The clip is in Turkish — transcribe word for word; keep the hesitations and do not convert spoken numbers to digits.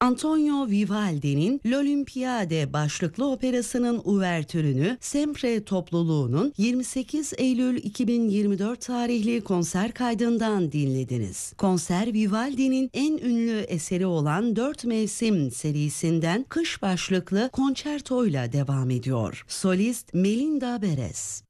Antonio Vivaldi'nin L'Olimpiade başlıklı operasının uvertürünü Sempre topluluğunun yirmi sekiz Eylül iki bin yirmi dört tarihli konser kaydından dinlediniz. Konser Vivaldi'nin en ünlü eseri olan Dört Mevsim serisinden Kış başlıklı konçertoyla devam ediyor. Solist Melinda Beres.